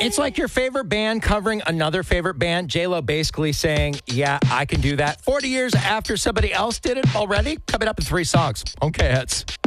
It's like your favorite band covering another favorite band. J-Lo basically saying, yeah, I can do that. 40 years after somebody else did it already. Coming up in 3 songs. Okay, hits.